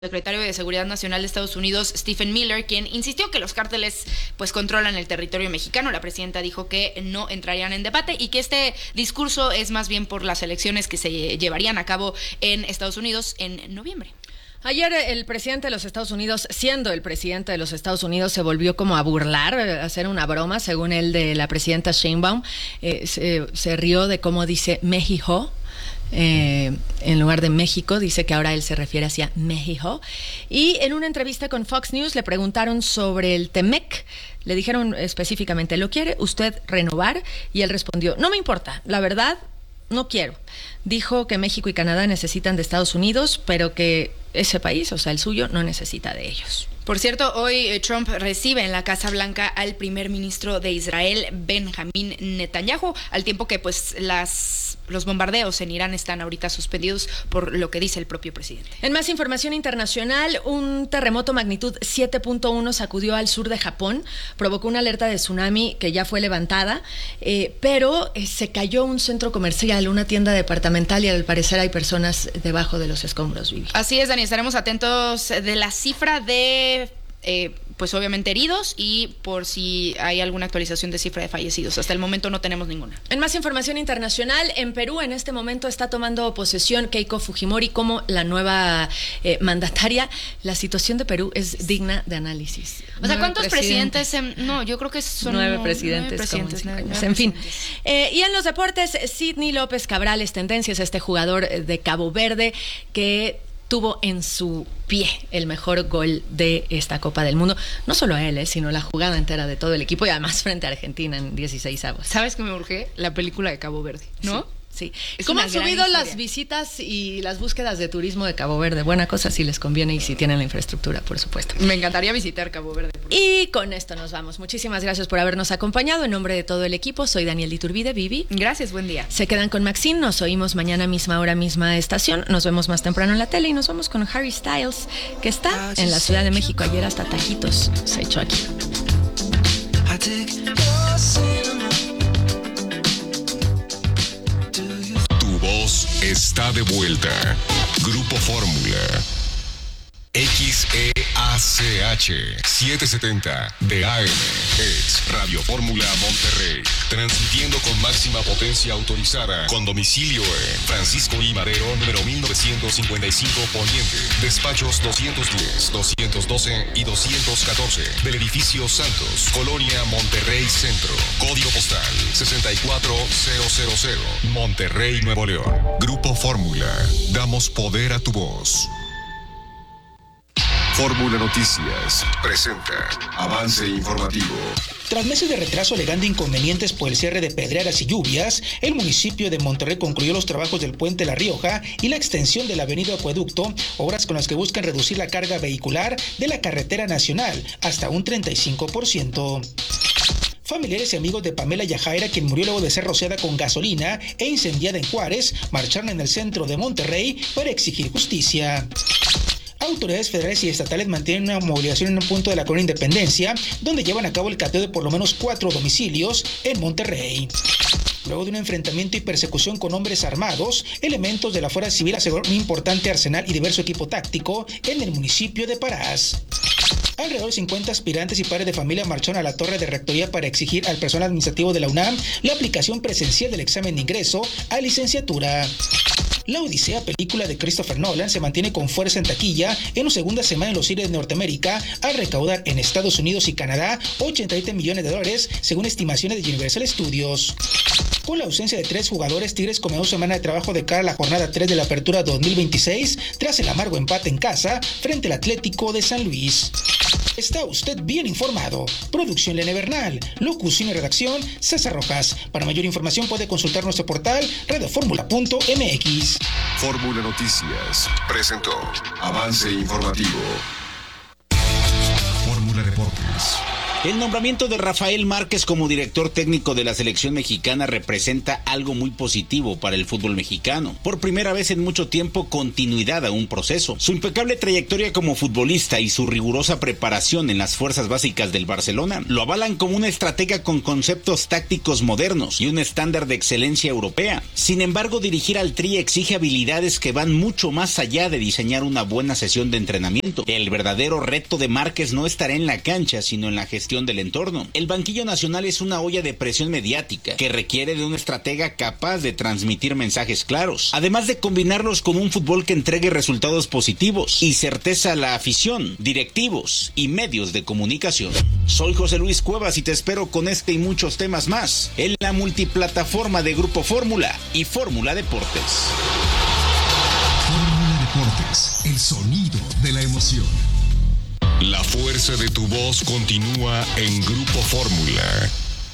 Secretario de Seguridad Nacional de Estados Unidos, Stephen Miller, quien insistió que los cárteles pues controlan el territorio mexicano. La presidenta dijo que no entrarían en debate y que este discurso es más bien por las elecciones que se llevarían a cabo en Estados Unidos en noviembre. Ayer el presidente de los Estados Unidos, siendo el presidente de los Estados Unidos, se volvió como a burlar, a hacer una broma, según él, de la presidenta Sheinbaum. Se rió de cómo dice México. En lugar de México, dice que ahora él se refiere hacia México. Y en una entrevista con Fox News le preguntaron sobre el TEMEC. Le dijeron específicamente, ¿lo quiere usted renovar? Y él respondió, no me importa, la verdad, no quiero. Dijo que México y Canadá necesitan de Estados Unidos, pero que ese país, o sea, el suyo, no necesita de ellos. Por cierto, hoy Trump recibe en la Casa Blanca al primer ministro de Israel, Benjamín Netanyahu, al tiempo que pues los bombardeos en Irán están ahorita suspendidos por lo que dice el propio presidente. En más información internacional, un terremoto magnitud 7.1 sacudió al sur de Japón, provocó una alerta de tsunami que ya fue levantada, pero se cayó un centro comercial, una tienda departamental, y al parecer hay personas debajo de los escombros, Vivi. Así es, Dani, estaremos atentos de la cifra de pues obviamente heridos y por si hay alguna actualización de cifra de fallecidos. Hasta el momento no tenemos ninguna. En más información internacional, en Perú en este momento está tomando posesión Keiko Fujimori como la nueva mandataria. La situación de Perú es digna de análisis. O sea, ¿cuántos presidentes? No, yo creo que son 9 presidentes. En fin. Y en los deportes, Sidney López Cabral es tendencia, es este jugador de Cabo Verde que tuvo en su pie el mejor gol de esta Copa del Mundo. No solo él, sino la jugada entera de todo el equipo y además frente a Argentina en 16avos. ¿Sabes qué me urge? La película de Cabo Verde, ¿no? Sí. ¿Cómo han subido las visitas y las búsquedas de turismo de Cabo Verde? Buena cosa si les conviene y si tienen la infraestructura, por supuesto. Me encantaría visitar Cabo Verde. Y con esto nos vamos. Muchísimas gracias por habernos acompañado. En nombre de todo el equipo, soy Daniel Iturbide, Vivi. Gracias, buen día. Se quedan con Maxine, nos oímos mañana misma hora, misma estación. Nos vemos más temprano en la tele y nos vamos con Harry Styles, que está en la Ciudad de México. Ayer hasta taquitos se echó aquí. Está de vuelta. Grupo Fórmula. XEACH 770 de AM es Radio Fórmula Monterrey, transmitiendo con máxima potencia autorizada, con domicilio en Francisco I. Madero, número 1955 Poniente, despachos 210, 212 y 214 del edificio Santos, Colonia Monterrey Centro, código postal 64000, Monterrey, Nuevo León. Grupo Fórmula, damos poder a tu voz. Fórmula Noticias presenta avance informativo. Tras meses de retraso alegando inconvenientes por el cierre de pedreras y lluvias, el municipio de Monterrey concluyó los trabajos del puente La Rioja y la extensión de la avenida Acueducto, obras con las que buscan reducir la carga vehicular de la carretera nacional hasta un 35%. Familiares y amigos de Pamela Yajaira, quien murió luego de ser rociada con gasolina e incendiada en Juárez, marcharon en el centro de Monterrey para exigir justicia. Autoridades federales y estatales mantienen una movilización en un punto de la colonia Independencia, donde llevan a cabo el cateo de por lo menos 4 domicilios en Monterrey. Luego de un enfrentamiento y persecución con hombres armados, elementos de la Fuerza Civil aseguraron un importante arsenal y diverso equipo táctico en el municipio de Parás. Alrededor de 50 aspirantes y padres de familia marcharon a la torre de rectoría para exigir al personal administrativo de la UNAM la aplicación presencial del examen de ingreso a licenciatura. La Odisea, película de Christopher Nolan, se mantiene con fuerza en taquilla en su segunda semana en los cines de Norteamérica, al recaudar en Estados Unidos y Canadá $87 millones, según estimaciones de Universal Studios. Con la ausencia de 3 jugadores, Tigres comenzó semana de trabajo de cara a la jornada 3 de la Apertura 2026, tras el amargo empate en casa frente al Atlético de San Luis. Está usted bien informado. Producción Lene Bernal, locución y redacción César Rojas. Para mayor información puede consultar nuestro portal radioformula.mx. Fórmula Noticias presentó avance informativo. Fórmula Deportes. El nombramiento de Rafael Márquez como director técnico de la selección mexicana representa algo muy positivo para el fútbol mexicano. Por primera vez en mucho tiempo, continuidad a un proceso. Su impecable trayectoria como futbolista y su rigurosa preparación en las fuerzas básicas del Barcelona lo avalan como una estratega con conceptos tácticos modernos y un estándar de excelencia europea. Sin embargo, dirigir al Tri exige habilidades que van mucho más allá de diseñar una buena sesión de entrenamiento. El verdadero reto de Márquez no estará en la cancha, sino en la gestión del entorno. El banquillo nacional es una olla de presión mediática que requiere de un estratega capaz de transmitir mensajes claros, además de combinarlos con un fútbol que entregue resultados positivos y certeza a la afición, directivos y medios de comunicación. Soy José Luis Cuevas y te espero con este y muchos temas más en la multiplataforma de Grupo Fórmula y Fórmula Deportes. Fórmula Deportes, el sonido de la emoción. La fuerza de tu voz continúa en Grupo Fórmula.